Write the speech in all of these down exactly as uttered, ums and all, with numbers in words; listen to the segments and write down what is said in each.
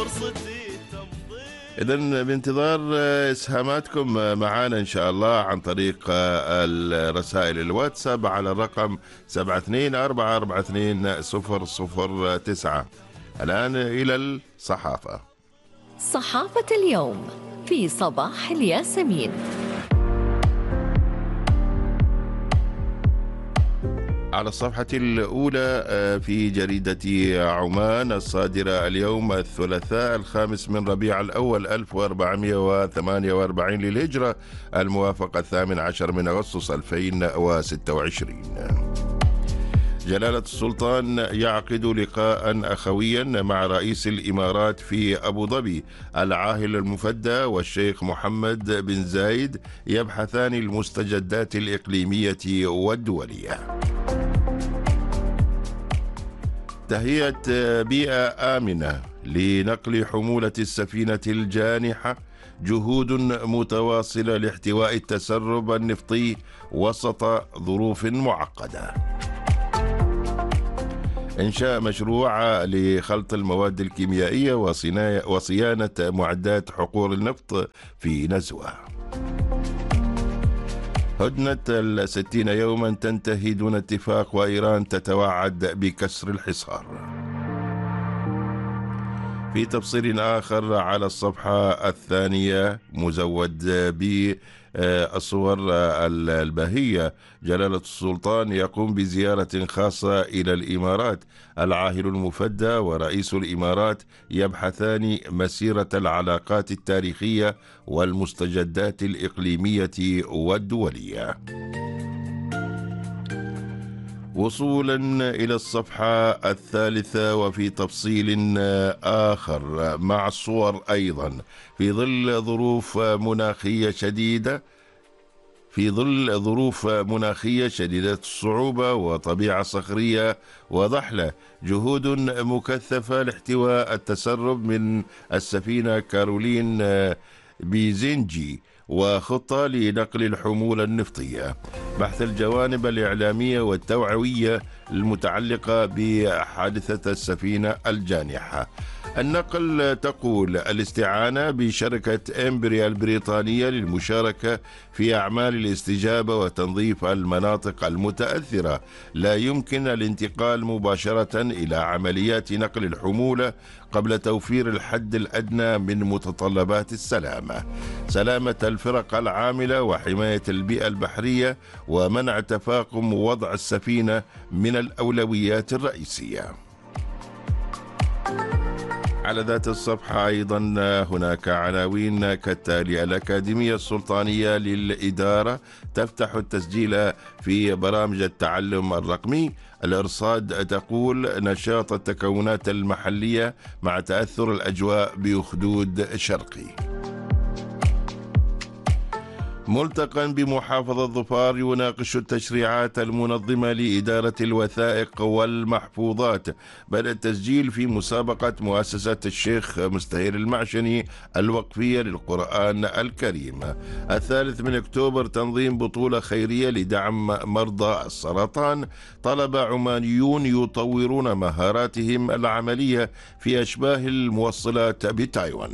إذن بانتظار إسهاماتكم معنا إن شاء الله عن طريق الرسائل الواتساب على الرقم سبعة اثنين أربعة أربعة اثنين صفر صفر تسعة. الآن إلى الصحافة. صحافة اليوم في صباح الياسمين. على الصفحة الأولى في جريدة عمان الصادرة اليوم الثلاثاء الخامس من ربيع الأول ألف وأربعمائة وثمانية وأربعين للهجرة الموافق الثامن عشر من أغسطس ألفين وستة وعشرين. جلالة السلطان يعقد لقاء أخويا مع رئيس الإمارات في أبو ظبي. العاهل المفدى والشيخ محمد بن زايد يبحثان المستجدات الإقليمية والدولية. تهيئة بيئة آمنة لنقل حمولة السفينة الجانحة، جهود متواصلة لاحتواء التسرب النفطي وسط ظروف معقدة. إنشاء مشروع لخلط المواد الكيميائية وصيانة معدات حقول النفط في نزوة. هدنة الستين يوما تنتهي دون اتفاق وإيران تتوعد بكسر الحصار. في تفصيل آخر على الصفحة الثانية مزود بالصور البهية، جلالة السلطان يقوم بزيارة خاصة إلى الإمارات. العاهل المفدى ورئيس الإمارات يبحثان مسيرة العلاقات التاريخية والمستجدات الإقليمية والدولية. وصولا إلى الصفحة الثالثة وفي تفصيل آخر مع الصور أيضا، في ظل ظروف مناخية شديدة في ظل ظروف مناخية شديدة الصعوبة وطبيعة صخرية وضحلة، جهود مكثفة لاحتواء التسرب من السفينة كارولين بيزنجي وخطة لنقل الحمولة النفطية. بحث الجوانب الإعلامية والتوعوية المتعلقة بحادثة السفينة الجانحة. النقل تقول الاستعانة بشركة إمبريا البريطانية للمشاركة في أعمال الاستجابة وتنظيف المناطق المتأثرة. لا يمكن الانتقال مباشرة إلى عمليات نقل الحمولة قبل توفير الحد الأدنى من متطلبات السلامة، سلامة الفرق العاملة وحماية البيئة البحرية ومنع تفاقم وضع السفينة من الأولويات الرئيسية. على ذات الصفحة أيضا هناك عناوين كالتالي: الأكاديمية السلطانية للإدارة تفتح التسجيل في برامج التعلم الرقمي. الإرصاد تقول نشاط التكونات المحلية مع تأثر الأجواء بأخدود شرقي. ملتقى بمحافظة ظفار يناقش التشريعات المنظمة لإدارة الوثائق والمحفوظات. بدأ التسجيل في مسابقة مؤسسة الشيخ مستهير المعشني الوقفية للقرآن الكريم. الثالث من أكتوبر تنظيم بطولة خيرية لدعم مرضى السرطان. طلب عمانيون يطورون مهاراتهم العملية في أشباه الموصلات بتايوان.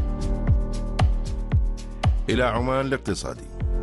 إلى عمان الاقتصادي: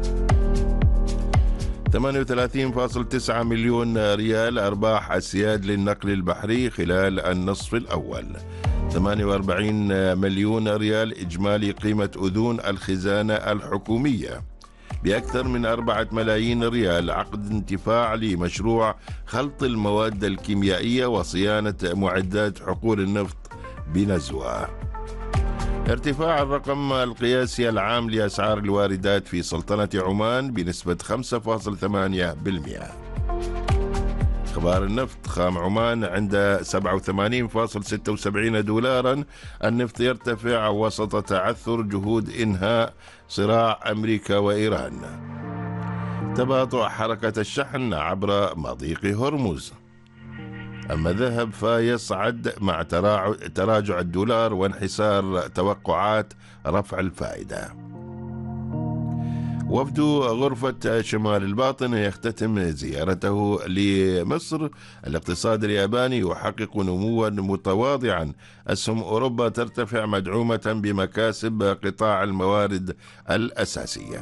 ثمانية وثلاثين فاصلة تسعة مليون ريال أرباح أسياد للنقل البحري خلال النصف الأول. ثمانية وأربعين مليون ريال إجمالي قيمة أذون الخزانة الحكومية. بأكثر من أربعة ملايين ريال عقد انتفاع لمشروع خلط المواد الكيميائية وصيانة معدات حقول النفط بنزوة. ارتفاع الرقم القياسي العام لأسعار الواردات في سلطنة عمان بنسبة خمسة فاصلة ثمانية بالمئة. أخبار النفط: خام عمان عند سبعة وثمانين فاصلة ستة وسبعين دولارا. النفط يرتفع وسط تعثر جهود إنهاء صراع أمريكا وإيران. تباطؤ حركة الشحن عبر مضيق هرمز. أما الذهب فيصعد مع تراجع الدولار وانحسار توقعات رفع الفائدة. وفد غرفة شمال الباطن يختتم زيارته لمصر. الاقتصاد الياباني يحقق نموا متواضعا. أسهم أوروبا ترتفع مدعومة بمكاسب قطاع الموارد الأساسية.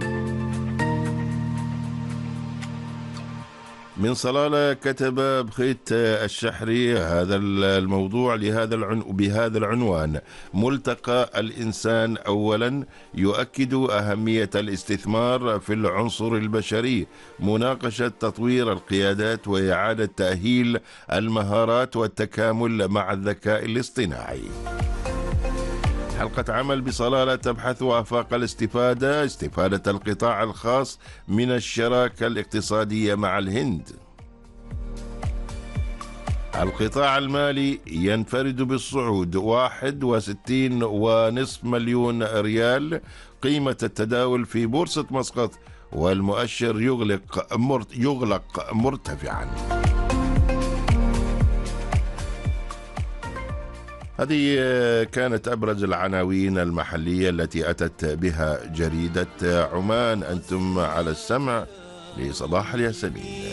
من صلالة كتب بخيت الشحري هذا الموضوع لهذا العنو بهذا العنوان: ملتقى الإنسان أولا يؤكد أهمية الاستثمار في العنصر البشري، مناقشة تطوير القيادات وإعادة تأهيل المهارات والتكامل مع الذكاء الاصطناعي. حلقة عمل بصلالة تبحث آفاق الاستفادة، استفادة القطاع الخاص من الشراكة الاقتصادية مع الهند. القطاع المالي ينفرد بالصعود واحد وستين ونصف مليون ريال قيمة التداول في بورصة مسقط، والمؤشر يغلق يغلق مرتفعا. هذه كانت أبرز العناوين المحلية التي أتت بها جريدة عمان. أنتم على السمع لصباح الياسمين.